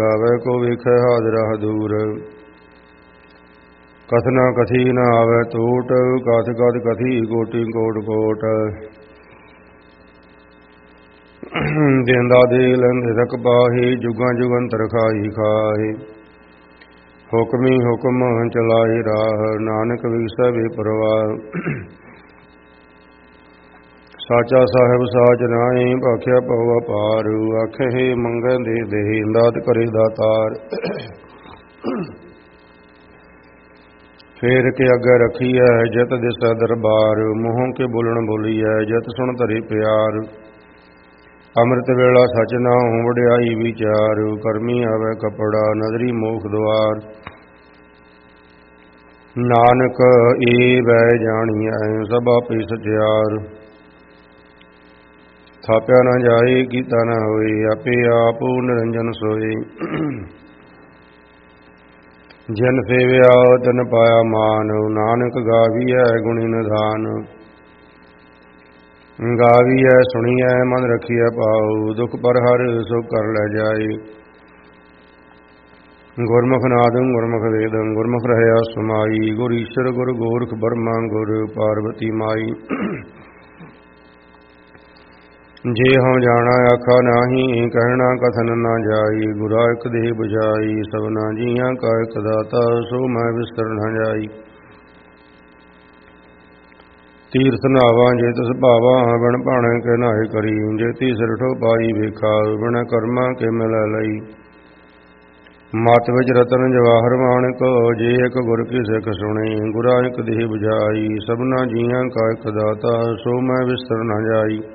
ਆਵੈ ਕੋ ਵੇਖੈ ਹਾਜ਼ਰਾ ਹਦੂਰ। ਕਥਨਾ ਕਥੀ ਨ ਆਵੈ ਟੂਟ, ਕਥ ਕਥ ਕਥੀ ਕੋਟਿ ਕੋਟ ਕੋਟ। ਦੇਂਦਾ ਦੇ ਲੈਂਦੇ ਤਕ ਪਾਹੀ, ਜੁਗਾਂ ਜੁਗੰਤਰ ਖਾਹੀ ਖਾਹੀ। ਹੁਕਮੀ ਹੁਕਮ ਚਲਾਈ ਰਾਹ, ਨਾਨਕ ਵਿਗਸੈ ਬੇਪਰਵਾਹ। ਸਾਚਾ ਸਾਹਿਬ ਸਾਚ ਨਾਹੀਂ, ਭਾਖਿਆ ਭਉ ਅਪਾਰ। ਆਖੇ ਮੰਗੈ ਦੇ ਦੇਹ, ਦਾਤ ਕਰੇ ਦਾਤਾਰ। ਫੇਰ ਕੇ ਅੱਗੇ ਰਖੀਐ, ਜਿਤ ਦਿਸੈ ਦਰਬਾਰ। ਮੂੰਹ ਕੇ ਬੋਲਣ ਬੋਲੀਐ, ਜਿਤ ਸੁਣ ਧਰੇ ਪਿਆਰ। ਅੰਮ੍ਰਿਤ ਵੇਲਾ ਸਚ ਨਾਉ, ਵਡਿਆਈ ਵਿਚਾਰ। ਕਰਮੀ ਆਵੈ ਕਪੜਾ, ਨਦਰੀ ਮੋਖ ਦੁਆਰ। ਨਾਨਕ ਏ ਵੈ ਜਾਣੀਐ, ਸਭ ਆਪੇ ਸਚਿਆਰ। ਥਾਪਿਆ ਨਾ ਜਾਏ, ਕੀਤਾ ਨਾ ਹੋਏ, ਆਪੇ ਆਪ ਨਿਰੰਜਨ ਸੋਏ। ਜਿਨ ਸੇਵਿਆ ਤਿਨ ਪਾਇਆ ਮਾਨ, ਨਾਨਕ ਗਾਵੀਐ ਗੁਣੀ ਨਿਧਾਨ। ਗਾਵੀਐ ਸੁਣੀਐ, ਮਨ ਰਖੀਐ ਪਾਉ। ਦੁਖ ਪਰ ਹਰ ਸੁਖ ਕਰ ਲੈ ਜਾਏ। ਗੁਰਮੁਖ ਨਾਦੰ ਗੁਰਮੁਖ ਵੇਦੰ, ਗੁਰਮੁਖ ਰਹਿਆ ਸਮਾਈ। ਗੁਰ ਈਸ਼ਰ ਗੁਰ ਗੋਰਖ ਬਰਮਾ, ਗੁਰ ਪਾਰਬਤੀ ਮਾਈ। ਜੇ ਹਉ ਜਾਣਾ ਆਖਾ ਨਾਹੀ, ਕਹਿਣਾ ਕਥਨ ਨਾ ਜਾਈ। ਗੁਰਾ ਇਕ ਦੇਹ ਬੁਝਾਈ, ਸਭਨਾ ਜੀਆਂ ਕਾ ਇਕ ਦਾਤਾ। ਸੋ ਮੈਂ ਵਿਸਰ ਨ ਜਾਈ। ਤੀਰਥ ਨਾਵਾਂ ਜੇ ਤਿਸ ਭਾਵਾਂ, ਬਿਨ ਭਾਣੇ ਕੇ ਨਾਹਿ ਕਰੀ। ਜੇ ਤੀ ਸਿਰਠੋ ਪਾਈ ਵੇਖਾ, ਬਿਨ ਕਰਮਾਂ ਕੇ ਮਿਲੈ ਲਈ। ਮਤ ਵਿੱਚ ਰਤਨ ਜਵਾਹਰ ਮਾਣਕ, ਜੇ ਇਕ ਗੁਰ ਕੀ ਸਿੱਖ ਸੁਣੀ। ਗੁਰਾ ਇਕ ਦੇਹ ਬੁਝਾਈ, ਸਭਨਾ ਜੀਆਂ ਕਾ ਇਕ ਦਾਤਾ। ਸੋ ਮੈਂ ਵਿਸਰ ਨ ਜਾਈ।